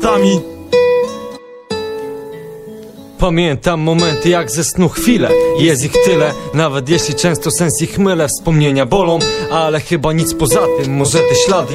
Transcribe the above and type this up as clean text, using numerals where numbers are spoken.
tami. Pamiętam momenty jak ze snu chwile. Jest ich tyle, nawet jeśli często sens ich mylę. Wspomnienia bolą, ale chyba nic poza tym. Może te ślady